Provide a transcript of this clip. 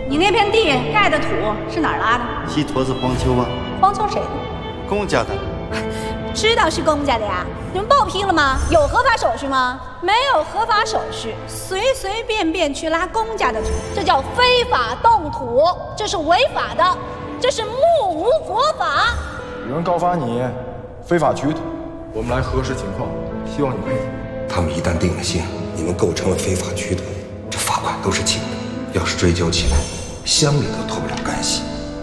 你那片地盖的土是哪儿拉的？ 西坨子荒丘啊。 荒丘谁的？ 公家的。 知道是公家的呀？你们报批了吗？有合法手续吗？没有合法手续，随随便便去拉公家的土，这叫非法动土，这是违法的，这是目无国法。 有人告发你非法取土，我们来核实情况，希望你配合。 他们一旦定了性，你们构成了非法取土，这罚款都是轻的，要是追究起来，乡里都脱不了干系。